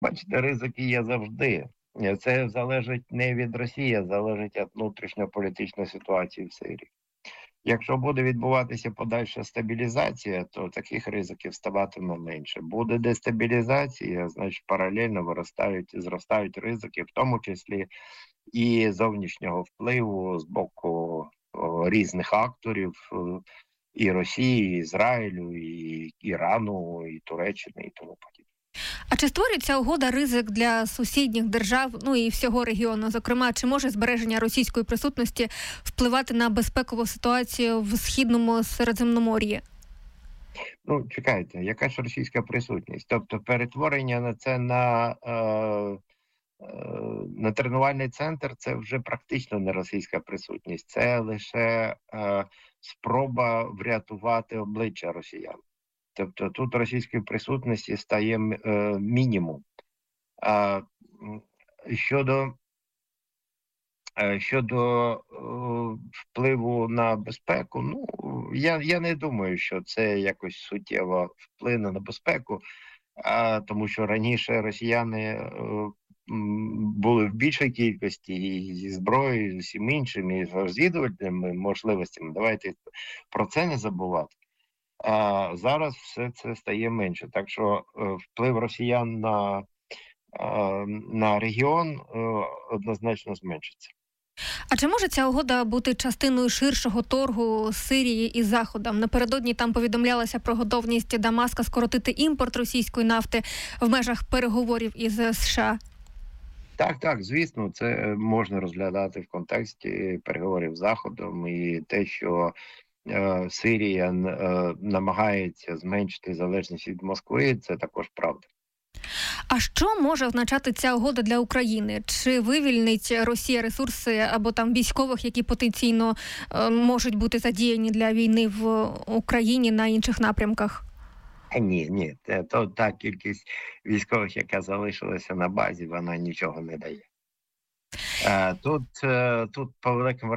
Бачите, ризики є завжди. Це залежить не від Росії, а залежить від внутрішньополітичної ситуації в Сирії. Якщо буде відбуватися подальша стабілізація, то таких ризиків ставатиме менше. Буде дестабілізація, значить паралельно зростають ризики, в тому числі і зовнішнього впливу з боку різних акторів, і Росії, і Ізраїлю, і Ірану, і Туреччини, і тому подібне. А чи створює ця угода ризик для сусідніх держав, ну і всього регіону? Зокрема, чи може збереження російської присутності впливати на безпекову ситуацію в Східному Середземномор'ї? Ну, чекайте, яка ж російська присутність? Тобто перетворення на це на тренувальний центр – це вже практично не російська присутність. Це лише спроба врятувати обличчя росіян. Тобто тут російської присутності стає мінімум. Щодо впливу на безпеку, ну, я не думаю, що це якось суттєво вплине на безпеку, тому що раніше росіяни були в більшій кількості і зі зброєю, і з усім іншим, і з розвідувальними можливостями. Давайте про це не забувати. А зараз все це стає менше. Так що вплив росіян на регіон однозначно зменшиться. А чи може ця угода бути частиною ширшого торгу Сирії із Заходом? Напередодні там повідомлялося про готовність Дамаска скоротити імпорт російської нафти в межах переговорів із США. Так, звісно, це можна розглядати в контексті переговорів з Заходом і те, що Сирія намагається зменшити залежність від Москви, це також правда. А що може означати ця угода для України? Чи вивільнить Росія ресурси або там військових, які потенційно можуть бути задіяні для війни в Україні на інших напрямках? Ні, та кількість військових, яка залишилася на базі, вона нічого не дає. Тут по великому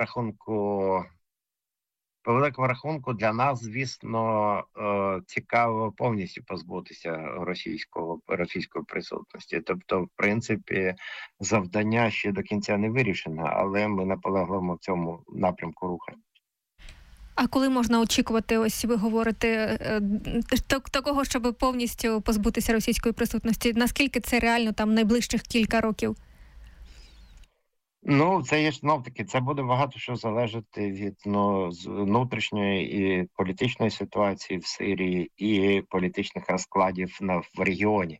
рахунку для нас, звісно, цікаво повністю позбутися російської присутності. Тобто, в принципі, завдання ще до кінця не вирішено, але ми наполегливо в цьому напрямку рухаємо. А коли можна очікувати, ось ви говорите, такого, щоб повністю позбутися російської присутності? Наскільки це реально там найближчих кілька років? Ну, це є знов-таки, це буде багато що залежати від внутрішньої і політичної ситуації в Сирії і політичних розкладів в регіоні.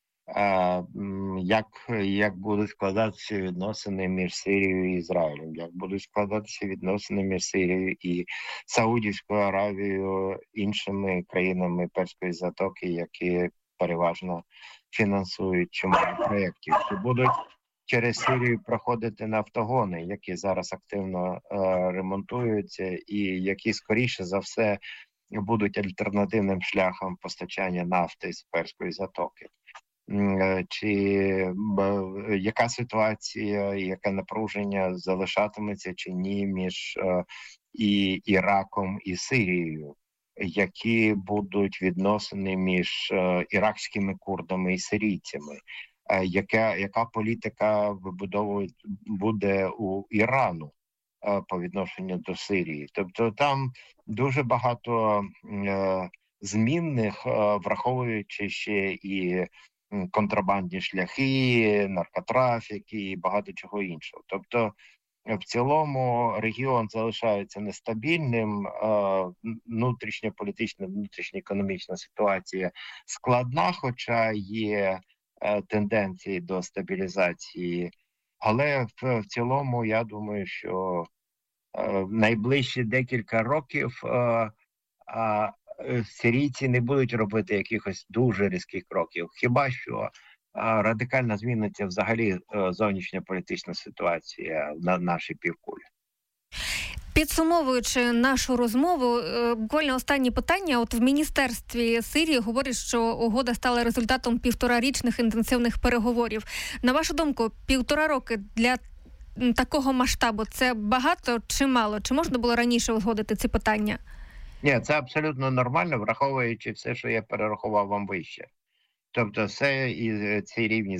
Як будуть складатися відносини між Сирією і Ізраїлем, як будуть складатися відносини між Сирією і Саудівською Аравією, іншими країнами Перської затоки, які переважно фінансують чимало проєктів. Чи будуть через Сирію проходити нафтогони, які зараз активно ремонтуються і які, скоріше за все, будуть альтернативним шляхом постачання нафти з Перської затоки. Чи яка ситуація, яке напруження залишатиметься чи ні між Іраком і Сирією? Які будуть відносини між іракськими курдами і сирійцями? Яка політика буде у Ірану по відношенню до Сирії? Тобто там дуже багато змінних, враховуючи ще і контрабандні шляхи, наркотрафік і багато чого іншого. Тобто в цілому регіон залишається нестабільним, внутрішньополітична, внутрішньоекономічна ситуація складна, хоча є тенденції до стабілізації. Але в цілому я думаю, що в найближчі декілька років сирійці не будуть робити якихось дуже різких кроків. Хіба що радикально зміниться взагалі зовнішньополітична ситуація на нашій півкулі. Підсумовуючи нашу розмову, буквально останнє питання. От в Міністерстві Сирії говорять, що угода стала результатом 1,5-річних інтенсивних переговорів. На вашу думку, 1,5 роки для такого масштабу – це багато чи мало? Чи можна було раніше узгодити ці питання? Ні, це абсолютно нормально, враховуючи все, що я перерахував вам вище. Тобто все і ці рівні